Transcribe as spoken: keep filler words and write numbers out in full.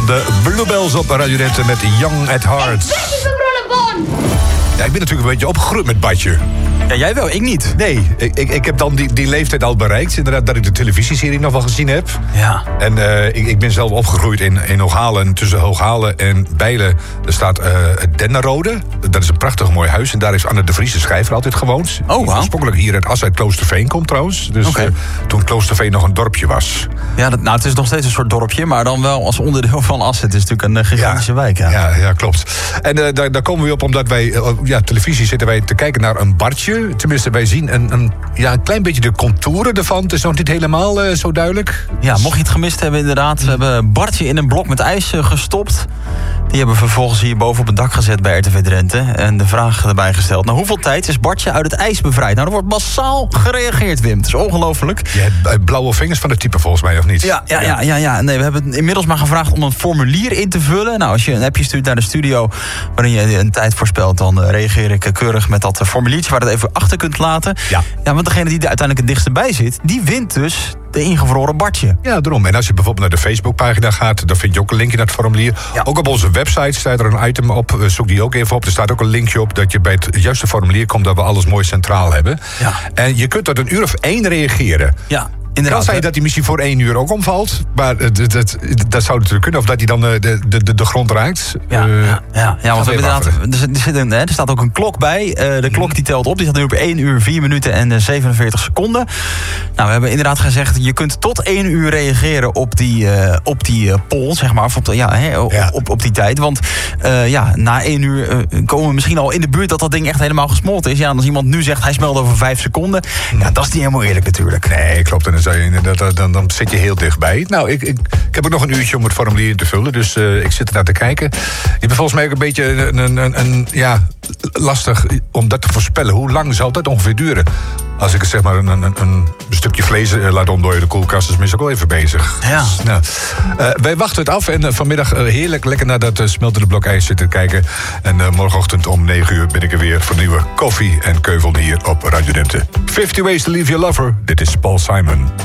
van de Bluebells op Radio Drenthe met Young at Heart. Ja, ik ben natuurlijk een beetje opgegroeid met Badje. Ja, jij wel, ik niet. Nee, ik, ik, ik heb dan die, die leeftijd al bereikt. Inderdaad, dat ik de televisieserie nog wel gezien heb. Ja. En uh, ik, ik ben zelf opgegroeid in, in Hooghalen. Tussen Hooghalen en Bijlen. Er staat uh, het Dennenrode. Dat is een prachtig mooi huis. En daar is Anne de Vries, de schrijver, altijd gewoond. Oh, wow. Oorspronkelijk hier uit Assen uit Kloosterveen komt trouwens. Dus okay. uh, toen Kloosterveen nog een dorpje was. Ja, dat, nou, het is nog steeds een soort dorpje. Maar dan wel als onderdeel van Assen. Het is natuurlijk een uh, gigantische ja, wijk. Ja, ja, ja klopt. En uh, daar, daar komen we op omdat wij... Uh, ja, televisie zitten wij te kijken naar een Bartje. Tenminste, wij zien een, een, ja, een klein beetje de contouren ervan. Het is nog niet helemaal uh, zo duidelijk. Ja, mocht je het gemist hebben inderdaad. We hebben Bartje in een blok met ijs uh, gestopt. Die hebben we vervolgens hier boven op het dak gezet bij R T V Drenthe. En de vraag erbij gesteld. Na hoeveel tijd is Bartje uit het ijs bevrijd? Nou, er wordt massaal gereageerd, Wim. Het is ongelooflijk. Je hebt blauwe vingers van de type volgens mij, of niet? Ja, ja, ja, ja, ja. Nee, we hebben inmiddels maar gevraagd om een formulier in te vullen. Nou, als je een appje stuurt naar de studio waarin je een tijd voorspelt, dan uh, reageer ik keurig met dat uh, formuliertje waar je het even achter kunt laten. Ja. Ja, want degene die er uiteindelijk het dichtst bij zit, die wint dus de ingevroren Bartje. Ja, daarom. En als je bijvoorbeeld naar de Facebookpagina gaat, dan vind je ook een linkje naar het formulier. Ja. Ook op onze website staat er een item op. Zoek die ook even op. Er staat ook een linkje op dat je bij het juiste formulier komt, dat we alles mooi centraal hebben. Ja. En je kunt tot een uur of één reageren. Ja. Het kan zijn dat hij misschien voor één uur ook omvalt. Maar dat, dat, dat zou natuurlijk kunnen. Of dat hij dan de, de, de, de grond raakt. Ja, uh, ja, ja, ja, want we inderdaad, er, zit een, er staat ook een klok bij. Uh, de klok die telt op. Die staat nu op één uur, vier minuten en zevenenveertig seconden. Nou, we hebben inderdaad gezegd, je kunt tot één uur reageren op die, uh, op die uh, poll, zeg maar. Of op, de, ja, hè, op, ja. op, op die tijd. Want uh, ja, na één uur uh, komen we misschien al in de buurt dat dat ding echt helemaal gesmolten is. Ja, en als iemand nu zegt, hij smelt over vijf seconden. Ja, dat is niet helemaal eerlijk natuurlijk. Nee, klopt. En dan Dan, dan, dan zit je heel dichtbij. Nou, ik, ik, ik heb ook nog een uurtje om het formulier in te vullen. Dus uh, ik zit er naar te kijken. Je bent volgens mij ook een beetje een, een, een, een, ja, lastig om dat te voorspellen. Hoe lang zal dat ongeveer duren? Als ik het zeg maar een, een, een stukje vlees uh, laat ontdooien, de koelkast is misschien ook al even bezig. Ja. Dus, nou, uh, wij wachten het af en uh, vanmiddag uh, heerlijk lekker naar dat uh, smeltende blok ijs zitten kijken. En uh, morgenochtend om negen uur ben ik er weer voor nieuwe koffie en keuvel hier op Radio Drenthe. fifty Ways to Leave Your Lover. Dit is Paul Simon.